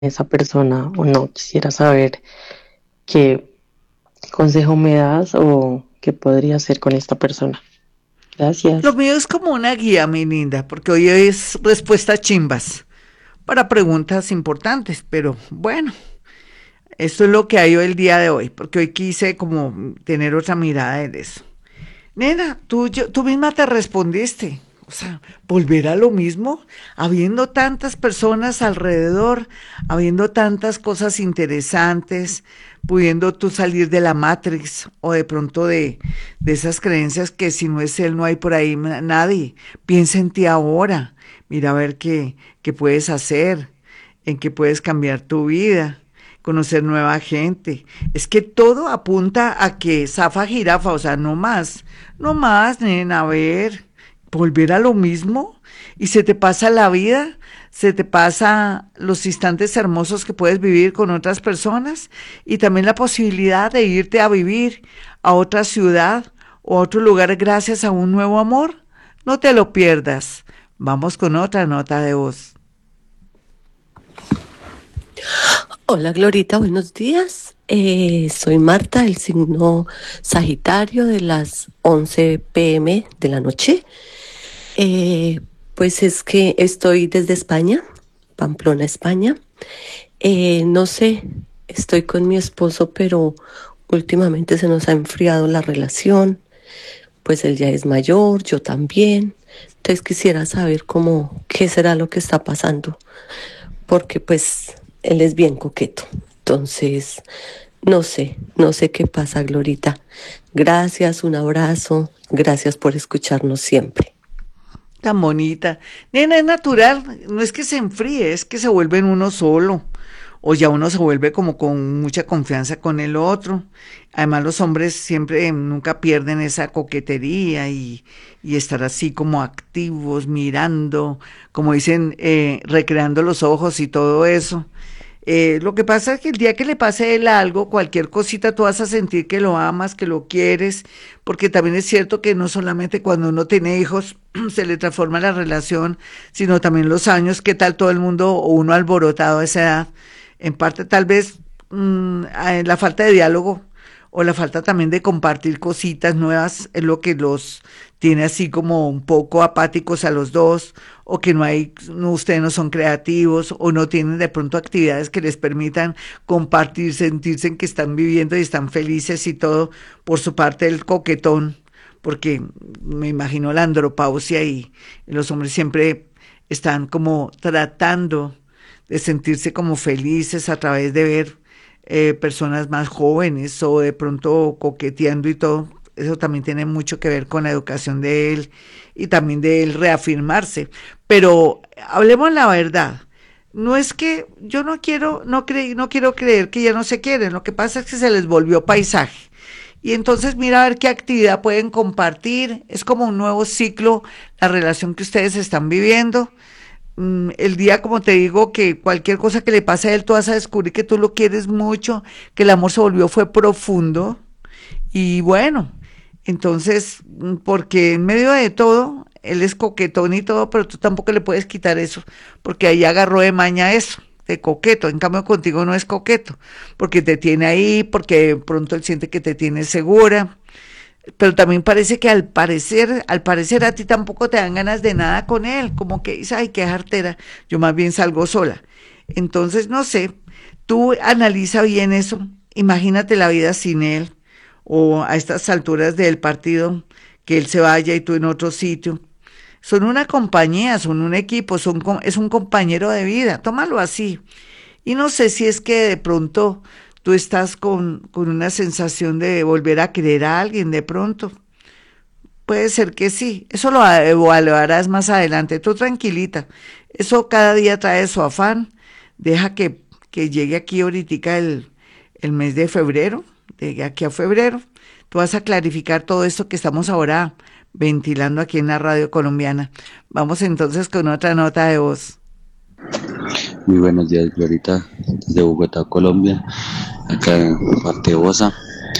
esa persona o no. Quisiera saber qué consejo me das o qué podría hacer con esta persona. Lo Gracias. mío es como una guía, mi linda, porque hoy es respuesta chimbas para preguntas importantes, pero bueno, esto es lo que hay hoy el día de hoy, porque hoy quise como tener otra mirada de eso. Nena, tú misma te respondiste. O sea, volver a lo mismo, habiendo tantas personas alrededor, habiendo tantas cosas interesantes, pudiendo tú salir de la Matrix o de pronto de esas creencias que si no es él no hay por ahí nadie. Piensa en ti ahora, mira a ver qué puedes hacer, en qué puedes cambiar tu vida, conocer nueva gente. Es que todo apunta a que zafa jirafa, o sea, no más, no más, nena, a ver, volver a lo mismo y se te pasa la vida, se te pasa los instantes hermosos que puedes vivir con otras personas y también la posibilidad de irte a vivir a otra ciudad o a otro lugar gracias a un nuevo amor. No te lo pierdas. Vamos con otra nota de voz. Hola Glorita, buenos días. Soy Marta, el signo Sagitario de las 11 p.m. de la noche. Pues es que estoy desde España, Pamplona, España. No sé, estoy con mi esposo, pero últimamente se nos ha enfriado la relación. Pues él ya es mayor, yo también. Entonces quisiera saber cómo, qué será lo que está pasando, porque pues él es bien coqueto. Entonces, no sé qué pasa, Glorita. Gracias, un abrazo, gracias por escucharnos siempre. Tan bonita. Nena, es natural, no es que se enfríe, es que se vuelve en uno solo. O ya uno se vuelve como con mucha confianza con el otro. Además, los hombres siempre nunca pierden esa coquetería y estar así como activos, mirando, como dicen, recreando los ojos y todo eso. Lo que pasa es que el día que le pase a él algo, cualquier cosita, tú vas a sentir que lo amas, que lo quieres, porque también es cierto que no solamente cuando uno tiene hijos se le transforma la relación, sino también los años, qué tal todo el mundo o uno alborotado a esa edad. En parte tal vez la falta de diálogo o la falta también de compartir cositas nuevas es lo que los tiene así como un poco apáticos a los dos, o que no hay, no, ustedes no son creativos, o no tienen de pronto actividades que les permitan compartir, sentirse en que están viviendo y están felices y todo, por su parte el coquetón, porque me imagino la andropausia y los hombres siempre están como tratando de sentirse como felices a través de ver personas más jóvenes o de pronto coqueteando y todo. Eso también tiene mucho que ver con la educación de él y también de él reafirmarse. Pero hablemos la verdad. No es que yo no quiero, no quiero creer que ya no se quieren. Lo que pasa es que se les volvió paisaje. Y entonces mira a ver qué actividad pueden compartir. Es como un nuevo ciclo, la relación que ustedes están viviendo. El día, como te digo, que cualquier cosa que le pase a él, tú vas a descubrir que tú lo quieres mucho, que el amor se volvió, fue profundo. Y bueno, entonces, porque en medio de todo, él es coquetón y todo, pero tú tampoco le puedes quitar eso, porque ahí agarró de maña eso, de coqueto. En cambio, contigo no es coqueto, porque te tiene ahí, porque de pronto él siente que te tiene segura, pero también parece que al parecer a ti tampoco te dan ganas de nada con él, como que dices, ay, qué jartera, yo más bien salgo sola. Entonces, no sé, tú analiza bien eso, imagínate la vida sin él, o a estas alturas del partido, que él se vaya y tú en otro sitio. Son una compañía, son un equipo, es un compañero de vida, tómalo así. Y no sé si es que de pronto tú estás con una sensación de volver a querer a alguien de pronto. Puede ser que sí, eso lo evaluarás más adelante. Tú tranquilita, eso cada día trae su afán. Deja que llegue aquí ahorita el mes de febrero, de aquí a febrero. Tú vas a clarificar todo esto que estamos ahora ventilando aquí en la radio colombiana. Vamos entonces con otra nota de voz. Muy buenos días, Glorita, desde Bogotá, Colombia, acá en parte Bosa.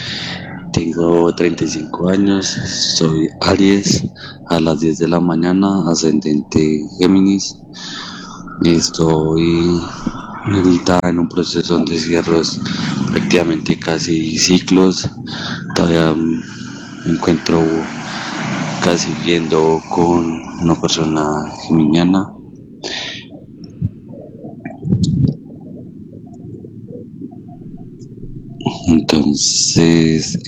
Tengo 35 años, soy Aries, a las 10 de la mañana, ascendente Géminis. Estoy Él está en un proceso donde cierro prácticamente casi ciclos. Todavía me encuentro casi viendo con una persona geminiana. Entonces,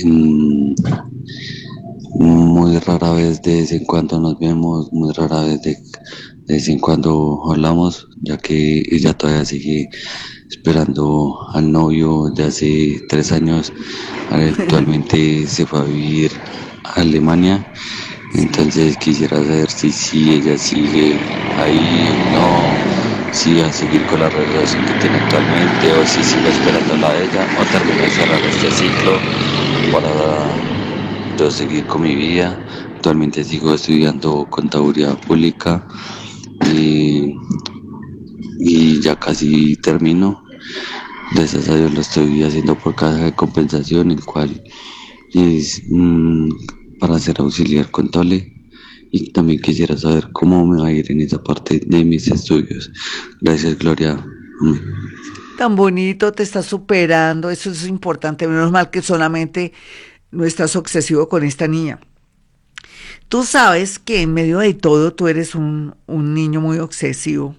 muy rara vez de vez en cuando nos vemos, muy rara vez de vez en cuando hablamos, ya que ella todavía sigue esperando al novio de hace 3 años. Actualmente se fue a vivir a Alemania. Sí. Entonces quisiera saber si ella sigue ahí o no, si va a seguir con la relación que tiene actualmente o si sigue esperándola a ella o termina de cerrar este ciclo para yo seguir con mi vida. Actualmente sigo estudiando contaduría pública y, y ya casi termino. Gracias a Dios lo estoy haciendo por caja de compensación, el cual es para ser auxiliar contable. Y también quisiera saber cómo me va a ir en esa parte de mis estudios. Gracias, Gloria. Tan bonito, te estás superando, eso es importante. Menos mal que solamente no estás obsesivo con esta niña. Tú sabes que en medio de todo tú eres un niño muy obsesivo,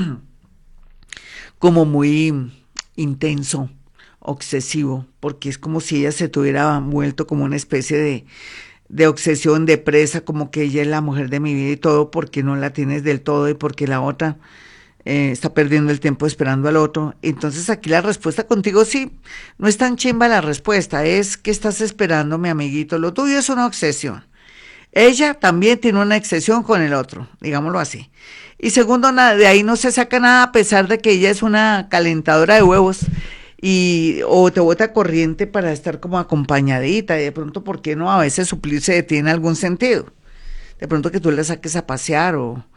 como muy intenso, obsesivo, porque es como si ella se tuviera vuelto como una especie de obsesión, de presa, como que ella es la mujer de mi vida y todo, porque no la tienes del todo y porque la otra está perdiendo el tiempo esperando al otro. Entonces aquí la respuesta contigo sí, no es tan chimba la respuesta, es que estás esperando, mi amiguito, lo tuyo es una obsesión. Ella también tiene una obsesión con el otro, digámoslo así. Y segundo, de ahí no se saca nada a pesar de que ella es una calentadora de huevos y o te bota corriente para estar como acompañadita y de pronto, ¿por qué no? A veces suplirse de ti en algún sentido. De pronto que tú la saques a pasear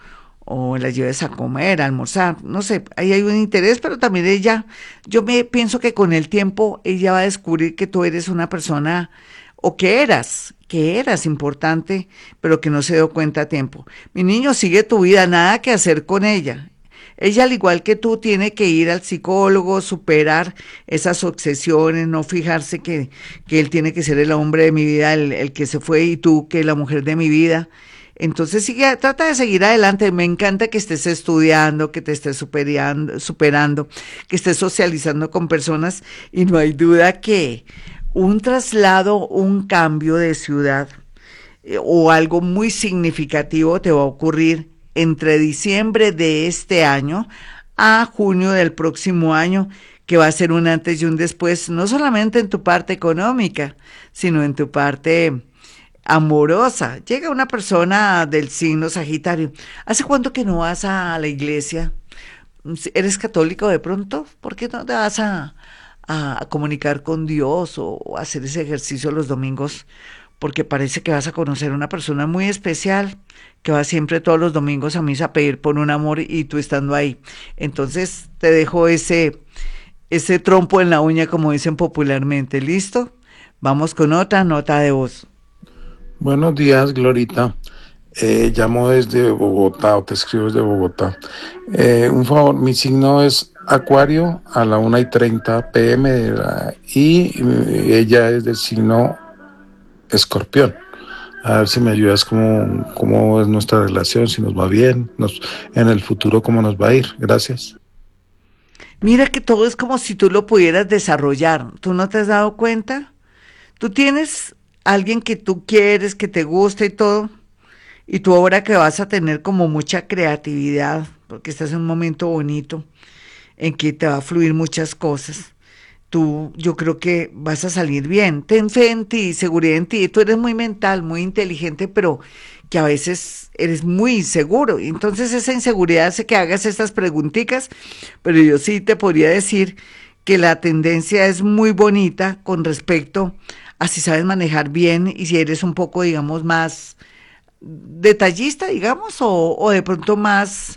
o la lleves a comer, a almorzar, no sé, ahí hay un interés, pero también ella, yo me pienso que con el tiempo ella va a descubrir que tú eres una persona o que eras importante, pero que no se dio cuenta a tiempo. Mi niño, sigue tu vida, nada que hacer con ella. Ella, al igual que tú, tiene que ir al psicólogo, superar esas obsesiones, no fijarse que él tiene que ser el hombre de mi vida, el que se fue, y tú, que es la mujer de mi vida. Entonces sigue, trata de seguir adelante. Me encanta que estés estudiando, que te estés superando, que estés socializando con personas y no hay duda que un traslado, un cambio de ciudad o algo muy significativo te va a ocurrir entre diciembre de este año a junio del próximo año, que va a ser un antes y un después, no solamente en tu parte económica, sino en tu parte amorosa. Llega una persona del signo Sagitario. ¿Hace cuánto que no vas a la iglesia? ¿Eres católico de pronto? ¿Por qué no te vas a comunicar con Dios o hacer ese ejercicio los domingos? Porque parece que vas a conocer a una persona muy especial que va siempre todos los domingos a misa a pedir por un amor y tú estando ahí. Entonces te dejo ese trompo en la uña, como dicen popularmente. ¿Listo? Vamos con otra nota de voz. Buenos días, Glorita. Llamo desde Bogotá, o te escribo desde Bogotá. Un favor, mi signo es Acuario a la 1:30 p.m. y ella es del signo Escorpión. A ver si me ayudas cómo es nuestra relación, si nos va bien, en el futuro cómo nos va a ir. Gracias. Mira que todo es como si tú lo pudieras desarrollar. ¿Tú no te has dado cuenta? Tú tienes alguien que tú quieres, que te gusta y todo, y tú ahora que vas a tener como mucha creatividad, porque estás en un momento bonito en que te va a fluir muchas cosas. Tú, yo creo que vas a salir bien. Ten fe en ti, seguridad en ti. Tú eres muy mental, muy inteligente, pero que a veces eres muy inseguro. Entonces esa inseguridad hace que hagas estas preguntitas, pero yo sí te podría decir que la tendencia es muy bonita con respecto a si sabes manejar bien y si eres un poco, digamos, más detallista, digamos, o de pronto más,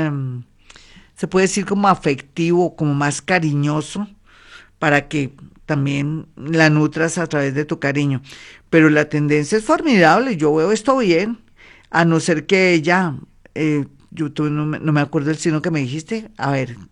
se puede decir como afectivo, como más cariñoso para que también la nutras a través de tu cariño. Pero la tendencia es formidable, yo veo esto bien, a no ser que ella, tú no me acuerdo el signo que me dijiste, a ver,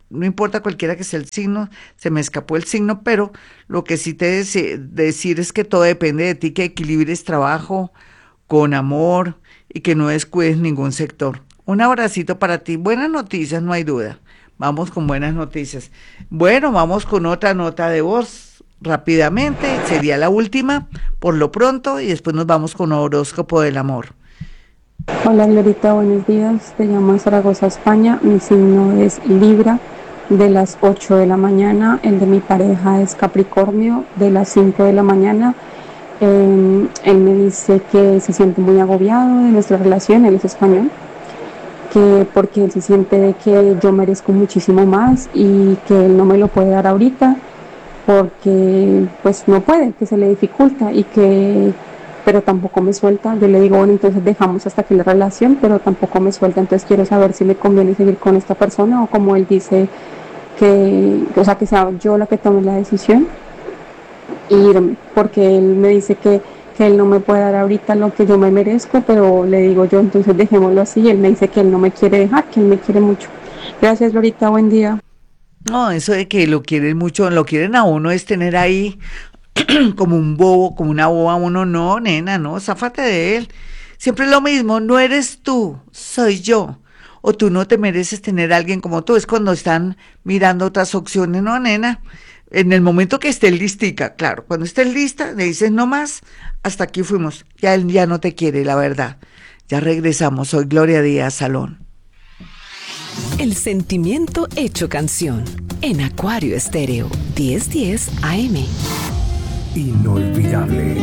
no importa cualquiera que sea el signo, se me escapó el signo, pero lo que sí te decir es que todo depende de ti, que equilibres trabajo con amor y que no descuides ningún sector. Un abracito para ti. Buenas noticias, no hay duda. Vamos con buenas noticias. Bueno, vamos con otra nota de voz rápidamente. Sería la última por lo pronto y después nos vamos con horóscopo del amor. Hola Glorita, buenos días. Te llamo de Zaragoza, España. Mi signo es Libra de las 8 de la mañana. El de mi pareja es Capricornio de las 5 de la mañana. Él me dice que se siente muy agobiado de nuestra relación, él es español, que porque él se siente de que yo merezco muchísimo más y que él no me lo puede dar ahorita porque pues no puede, que se le dificulta y que pero tampoco me suelta. Yo le digo, bueno, entonces dejamos hasta aquí la relación, pero tampoco me suelta, entonces quiero saber si le conviene seguir con esta persona o como él dice que, o sea, que sea yo la que tome la decisión y irme, porque él me dice que él no me puede dar ahorita lo que yo me merezco, pero le digo yo, entonces dejémoslo así, y él me dice que él no me quiere dejar, que él me quiere mucho. Gracias, Lorita, buen día. No, eso de que lo quieren mucho, lo quieren a uno es tener ahí como un bobo, como una boba, uno no, nena, no, záfate de él. Siempre es lo mismo, no eres tú, soy yo. O tú no te mereces tener a alguien como tú. Es cuando están mirando otras opciones, no, nena. En el momento que estés listica, claro, cuando estés lista, le dices no más, hasta aquí fuimos. Ya él ya no te quiere, la verdad. Ya regresamos, soy Gloria Díaz Salón. El sentimiento hecho canción en Acuario Estéreo 1010 AM. Inolvidable.